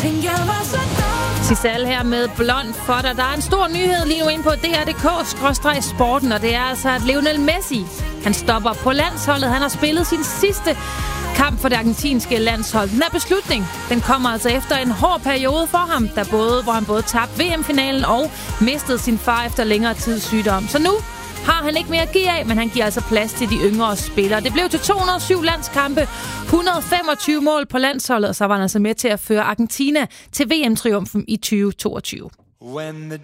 Sissal her med Blond for dig. Der er en stor nyhed lige nu inde på dr.dk/sporten, og det er altså, at Lionel Messi, han stopper på landsholdet. Han har spillet sin sidste kamp for det argentinske landshold. Den her beslutning, den kommer altså efter en hård periode for ham, hvor han både tabte VM-finalen og mistede sin far efter længere tids sygdom. Så nu har han ikke mere at give af, men han giver altså plads til de yngre spillere. Det blev til 207 landskampe, 125 mål på landsholdet, og så var han altså med til at føre Argentina til VM-triumfen i 2022.